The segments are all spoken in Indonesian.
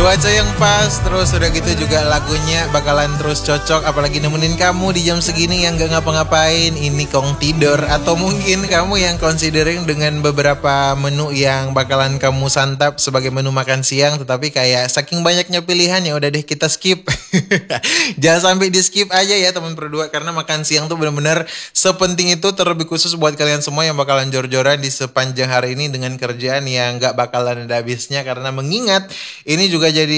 Cuaca yang pas, terus udah gitu juga lagunya bakalan terus cocok. Apalagi nemenin kamu di jam segini yang gak ngapa-ngapain. Ini kong tidur. Atau mungkin kamu yang considering dengan beberapa menu yang bakalan kamu santap sebagai menu makan siang. Tetapi kayak saking banyaknya pilihan, ya udah deh kita skip. Jangan sampai di skip aja ya teman berdua. Karena makan siang tuh bener-bener sepenting itu. Terlebih khusus buat kalian semua yang bakalan jor-joran di sepanjang hari ini dengan kerjaan yang gak bakalan ada habisnya. Karena mengingat ini juga jadi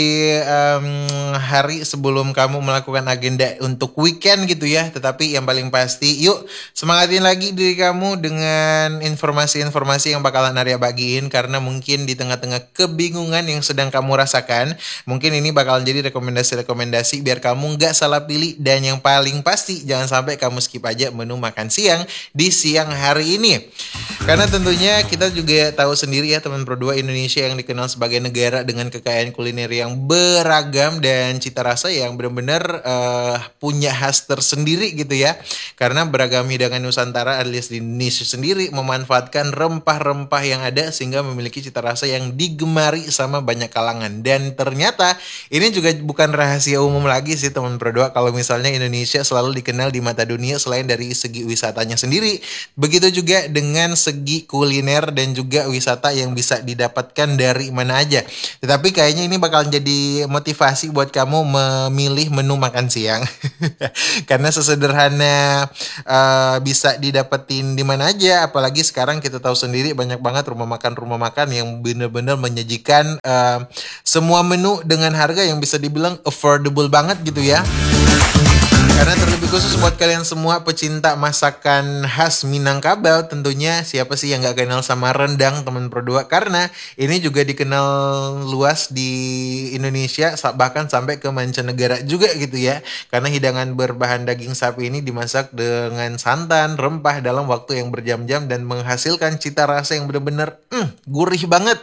hari sebelum kamu melakukan agenda untuk weekend gitu ya. Tetapi yang paling pasti, yuk semangatin lagi diri kamu dengan informasi-informasi yang bakalan Arya bagiin. Karena mungkin di tengah-tengah kebingungan yang sedang kamu rasakan, mungkin ini bakalan jadi rekomendasi-rekomendasi biar kamu gak salah pilih. Dan yang paling pasti, jangan sampai kamu skip aja menu makan siang di siang hari ini. Karena tentunya kita juga tahu sendiri ya teman berdua, Indonesia yang dikenal sebagai negara dengan kekayaan kuliner yang beragam dan cita rasa yang benar-benar punya khas tersendiri gitu ya. Karena beragam hidangan Nusantara alias di Indonesia sendiri memanfaatkan rempah-rempah yang ada sehingga memiliki cita rasa yang digemari sama banyak kalangan. Dan ternyata ini juga bukan rahasia umum lagi sih teman berdua, kalau misalnya Indonesia selalu dikenal di mata dunia selain dari segi wisatanya sendiri, begitu juga dengan segi kuliner dan juga wisata yang bisa didapatkan dari mana aja. Tetapi kayaknya ini bakal jadi motivasi buat kamu memilih menu makan siang. Karena sesederhana bisa didapetin di mana aja. Apalagi sekarang kita tahu sendiri banyak banget rumah makan yang benar-benar menyajikan semua menu dengan harga yang bisa dibilang affordable banget gitu ya. Karena terlebih khusus buat kalian semua pecinta masakan khas Minangkabau, tentunya siapa sih yang gak kenal sama rendang teman berdua. Karena ini juga dikenal luas di Indonesia, bahkan sampai ke mancanegara juga gitu ya. Karena hidangan berbahan daging sapi ini dimasak dengan santan, rempah dalam waktu yang berjam-jam dan menghasilkan cita rasa yang benar-benar gurih banget.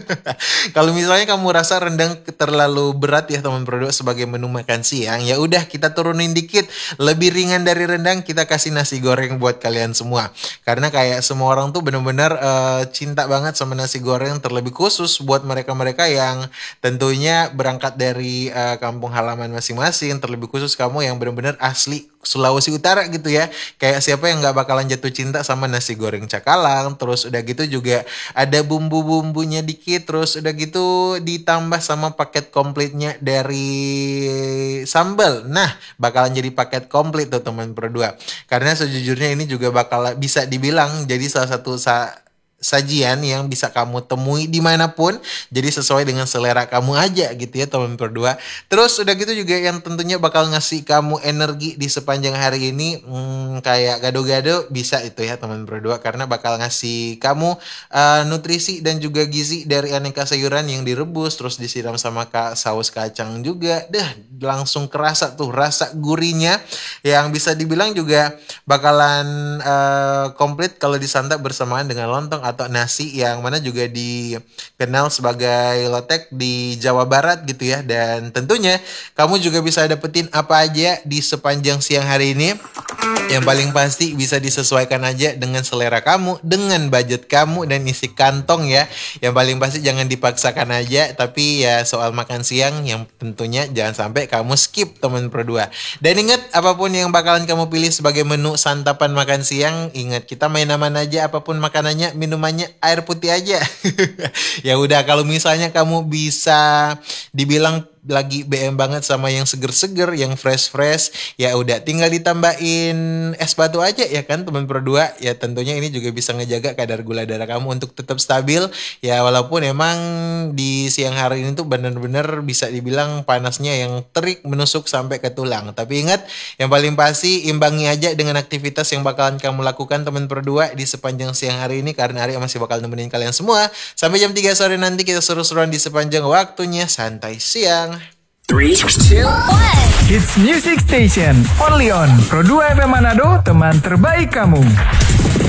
Kalau misalnya kamu rasa rendang terlalu berat ya teman berdua sebagai menu makan siang, ya udah kita turunin dikit. Lebih ringan dari rendang, kita kasih nasi goreng buat kalian semua. Karena kayak semua orang tuh benar-benar cinta banget sama nasi goreng. Terlebih khusus buat mereka-mereka yang tentunya berangkat dari kampung halaman masing-masing. Terlebih khusus kamu yang benar-benar asli Sulawesi Utara gitu ya. Kayak siapa yang gak bakalan jatuh cinta sama nasi goreng cakalang. Terus udah gitu juga ada bumbu-bumbunya dikit. Terus udah gitu ditambah sama paket komplitnya dari sambal. Nah, bakalan jadi paket komplit tuh teman berdua. Karena sejujurnya ini juga bakal bisa dibilang jadi salah satu sajian yang bisa kamu temui dimanapun. Jadi sesuai dengan selera kamu aja gitu ya teman berdua. Terus udah gitu juga yang tentunya bakal ngasih kamu energi di sepanjang hari ini. Kayak gado-gado bisa itu ya teman berdua. Karena bakal ngasih kamu nutrisi dan juga gizi dari aneka sayuran yang direbus. Terus disiram sama saus kacang juga. Langsung kerasa tuh rasa gurihnya. Yang bisa dibilang juga bakalan komplit kalau disantap bersamaan dengan lontong atau nasi, yang mana juga dikenal sebagai lotek di Jawa Barat gitu ya. Dan tentunya kamu juga bisa dapetin apa aja di sepanjang siang hari ini. Yang paling pasti bisa disesuaikan aja dengan selera kamu, dengan budget kamu dan isi kantong ya. Yang paling pasti jangan dipaksakan aja. Tapi ya soal makan siang yang tentunya jangan sampai kamu skip teman berdua. Dan ingat, apapun yang bakalan kamu pilih sebagai menu santapan makan siang, ingat kita main aman aja. Apapun makanannya, minumannya air putih aja. Ya udah, kalau misalnya kamu bisa dibilang lagi BM banget sama yang seger-seger, yang fresh-fresh, ya udah tinggal ditambahin es batu aja ya kan teman berdua. Ya tentunya ini juga bisa ngejaga kadar gula darah kamu untuk tetap stabil. Ya walaupun emang di siang hari ini tuh bener-bener bisa dibilang panasnya yang terik menusuk sampai ke tulang. Tapi ingat, yang paling pasti imbangi aja dengan aktivitas yang bakalan kamu lakukan teman berdua di sepanjang siang hari ini. Karena Ari masih bakal nemenin kalian semua sampai jam 3 sore nanti. Kita seru-seruan di sepanjang waktunya santai siang. 3, 2, 1. Hits Music Station, only on Pro 2 FM Manado, teman terbaik kamu.